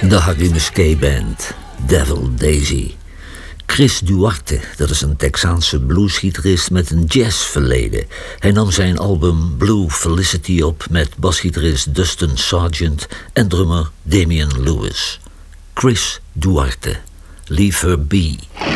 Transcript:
De Harry Musquet Band, Devil Daisy. Chris Duarte, dat is een Texaanse bluesgitarist met een jazzverleden. Hij nam zijn album Blue Felicity op met basgitarist Dustin Sargent en drummer Damian Lewis. Chris Duarte, Leave Her Be.